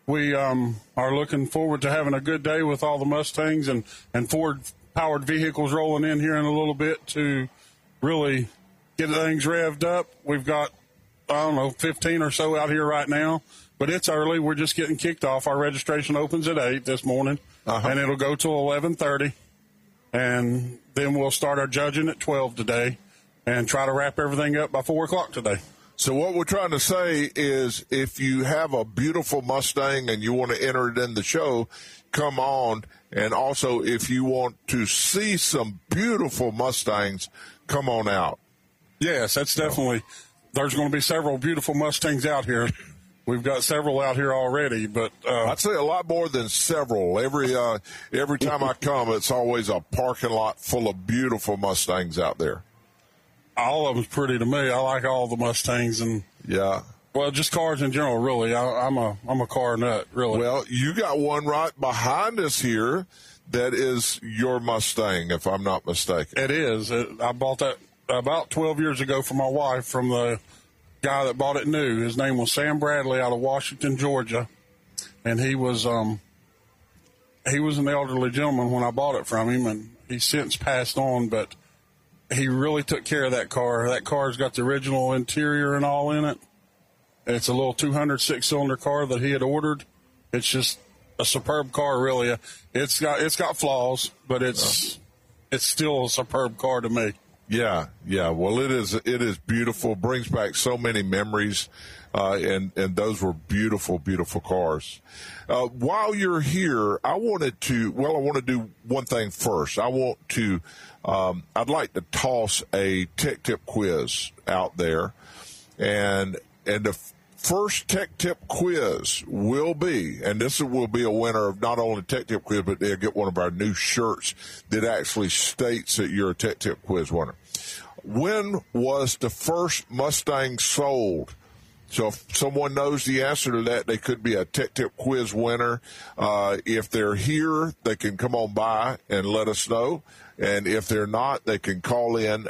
We are looking forward to having a good day with all the Mustangs and Ford-powered vehicles rolling in here in a little bit to really get things revved up. We've got, 15 or so out here right now, but it's early. We're just getting kicked off. Our registration opens at 8 this morning, and it'll go till 11:30, and then we'll start our judging at 12 today and try to wrap everything up by 4 o'clock today. So what we're trying to say is if you have a beautiful Mustang and you want to enter it in the show, come on. And also if you want to see some beautiful Mustangs, come on out. Yes, that's definitely – there's going to be several beautiful Mustangs out here. We've got several out here already, but I'd say a lot more than several. Every time I come, it's always a parking lot full of beautiful Mustangs out there. All of them's pretty to me. I like all the Mustangs and well, just cars in general. Really, I'm a car nut. Really. Well, you got one right behind us here that is your Mustang, if I'm not mistaken. It is. I bought that about 12 years ago for my wife from the guy that bought it new. His name was Sam Bradley out of Washington, Georgia, and he was an elderly gentleman when I bought it from him, and he's since passed on, but he really took care of that car. That car's got the original interior and all in it. It's a little 206-cylinder car that he had ordered. It's just a superb car, really. It's got flaws, but it's still a superb car to me. Yeah. Well, it is beautiful. Brings back so many memories, and those were beautiful, beautiful cars. While you're here, I want to do one thing first. I'd like to toss a Tech Tip quiz out there, and the first Tech Tip quiz will be a winner of not only Tech Tip quiz, but they'll get one of our new shirts that actually states that you're a Tech Tip quiz winner. When was the first Mustang sold? So if someone knows the answer to that, they could be a Tech Tip quiz winner. If they're here, they can come on by and let us know. And if they're not, they can call in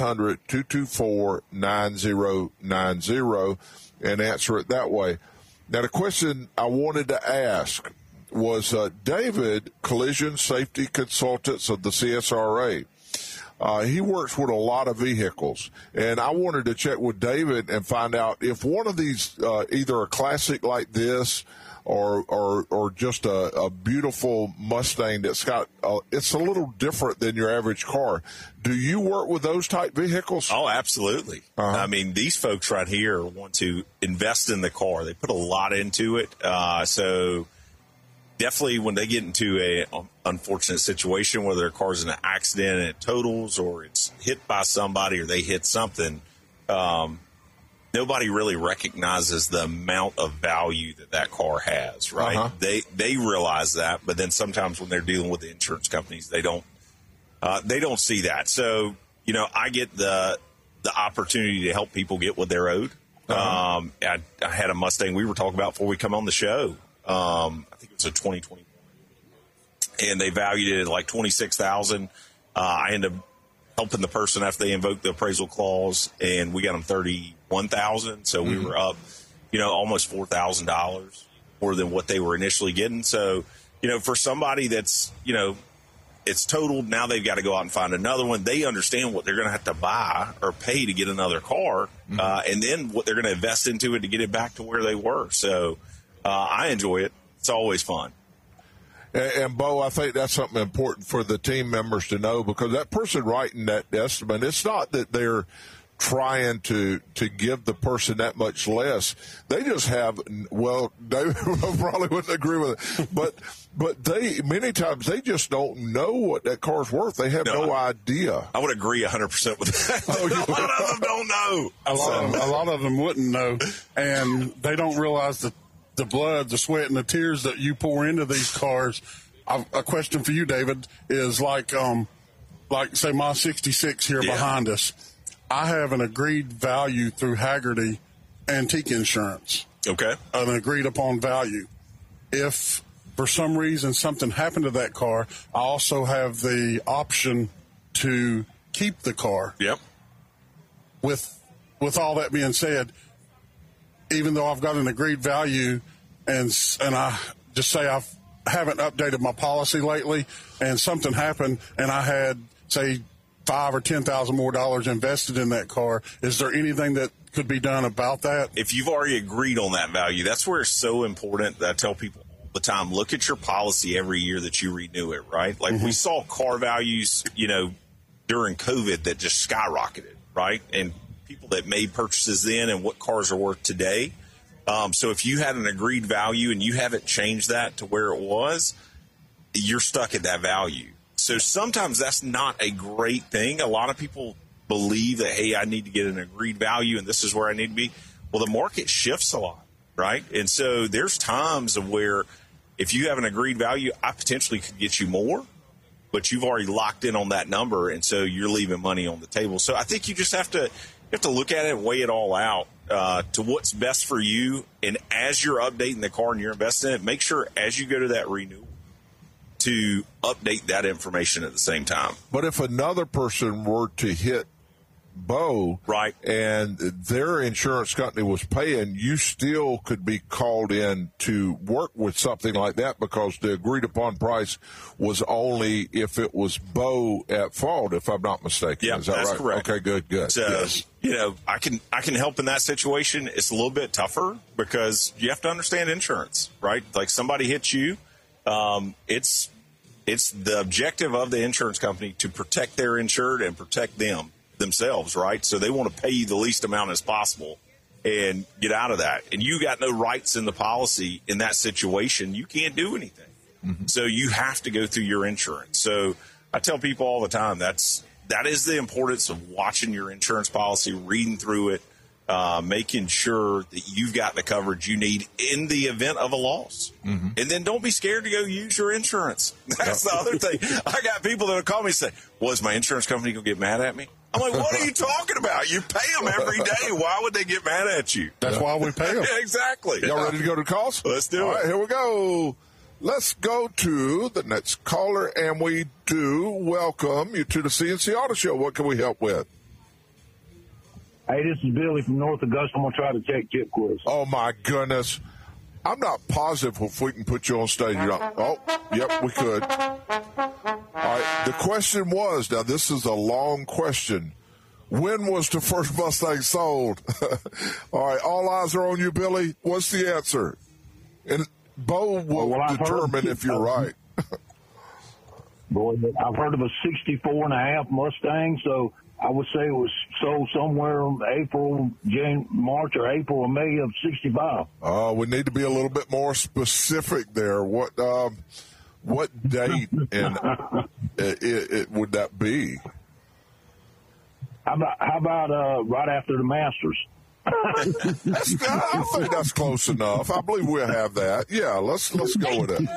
800-224-9090 and answer it that way. Now, the question I wanted to ask was David, Collision Safety Consultants of the CSRA. He works with a lot of vehicles, and I wanted to check with David and find out if one of these, either a classic like this or just a beautiful Mustang that's got, it's a little different than your average car. Do you work with those type vehicles? Oh, absolutely. I mean, these folks right here want to invest in the car. They put a lot into it. So definitely when they get into a unfortunate situation, whether their car's in an accident and it totals or it's hit by somebody or they hit something, nobody really recognizes the amount of value that car has, right? They realize that, but then sometimes when they're dealing with the insurance companies, they don't see that. So, I get the opportunity to help people get what they're owed. I had a Mustang we were talking about before we come on the show. I think it was a 2021, and they valued it at like $26,000. I ended up helping the person after they invoked the appraisal clause, and we got them $31,000. So we were up, almost $4,000 more than what they were initially getting. So, for somebody that's, it's totaled, now they've got to go out and find another one. They understand what they're going to have to buy or pay to get another car, and then what they're going to invest into it to get it back to where they were. So I enjoy it. It's always fun. And, Bo, I think that's something important for the team members to know, because that person writing that estimate, it's not that they're trying to give the person that much less. They just have, well, David probably wouldn't agree with it, but they, many times, they just don't know what that car's worth. They have no idea. I would agree 100% with that. A lot of them don't know. A lot of them wouldn't know, and they don't realize the blood, the sweat, and the tears that you pour into these cars. A question for you, David, is like say my 66 here behind us. I have an agreed value through Haggerty Antique Insurance. Okay. An agreed upon value. If for some reason something happened to that car, I also have the option to keep the car. Yep. With all that being said, even though I've got an agreed value and I just say I haven't updated my policy lately, and something happened, and I had, say, $5,000 or $10,000 more dollars invested in that car, is there anything that could be done about that? If you've already agreed on that value, that's where it's so important that I tell people all the time, look at your policy every year that you renew it, right? Like we saw car values, during COVID that just skyrocketed, right? And people that made purchases then and what cars are worth today. So if you had an agreed value and you haven't changed that to where it was, you're stuck at that value. So sometimes that's not a great thing. A lot of people believe that, hey, I need to get an agreed value and this is where I need to be. Well, the market shifts a lot, right? And so there's times of where if you have an agreed value, I potentially could get you more, but you've already locked in on that number, and so you're leaving money on the table. So I think you just have to look at it and weigh it all out to what's best for you. And as you're updating the car and you're investing in it, make sure as you go to that renewal to update that information at the same time. But if another person were to hit Bo, right, and their insurance company was paying, you still could be called in to work with something like that because the agreed upon price was only if it was Bo at fault, if I'm not mistaken. Yeah, is that that's right? correct. Okay, good. So, yes. I can help in that situation. It's a little bit tougher because you have to understand insurance, right? Like somebody hits you, it's the objective of the insurance company to protect their insured and protect themselves, right? So they want to pay you the least amount as possible and get out of that. And you got no rights in the policy in that situation. You can't do anything. Mm-hmm. So you have to go through your insurance. So I tell people all the time, that is the importance of watching your insurance policy, reading through it, making sure that you've got the coverage you need in the event of a loss. Mm-hmm. And then don't be scared to go use your insurance. That's the other thing. I got people that will call me and say, well, is my insurance company going to get mad at me? I'm like, what are you talking about? You pay them every day. Why would they get mad at you? That's why we pay them. Exactly. Y'all ready to go to calls? Let's do it. All right, here we go. Let's go to the next caller, and we do welcome you to the CNC Auto Show. What can we help with? Hey, this is Billy from North Augusta. I'm going to try to take Chip quiz. Oh, my goodness. I'm not positive if we can put you on stage. Oh, yep, we could. All right, the question was, now this is a long question, when was the first Mustang sold? All right, all eyes are on you, Billy. What's the answer? And Bo will determine if you're right. Boy, I've heard of a 64.5 Mustang, so I would say it was sold somewhere in March or April or May of 65. We need to be a little bit more specific there. What date and it would that be? How about right after the Masters? I think that's close enough. I believe we'll have that. Yeah, let's go with it.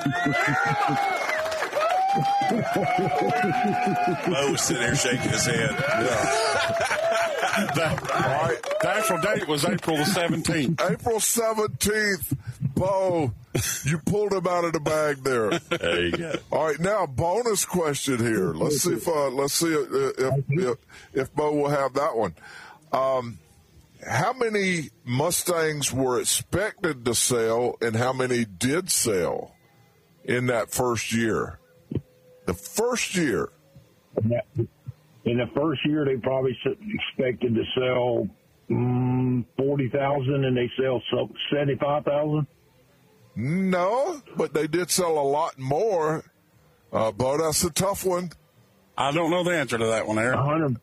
Bo was sitting there shaking his head. Yeah. All right. The actual date was April the 17th. April 17th. Bo, you pulled him out of the bag there. There you go. All right, now bonus question here. Let's see if Bo will have that one. How many Mustangs were expected to sell, and how many did sell in that first year? The first year. In the first year, they probably expected to sell 40,000, and they sell 75,000. No, but they did sell a lot more. Bo, that's a tough one. I don't know the answer to that one, Aaron.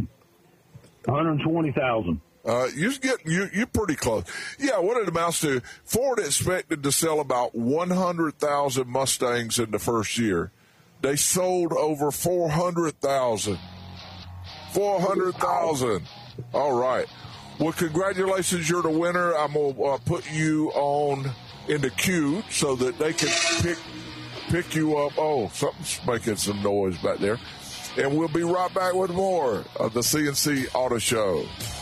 120,000. You're pretty close. Yeah, what it amounts to, Ford expected to sell about 100,000 Mustangs in the first year. They sold over 400,000. 400,000. All right. Well, congratulations. You're the winner. I'm going to put you on in the queue so that they can pick you up. Oh, something's making some noise back there. And we'll be right back with more of the CNC Auto Show.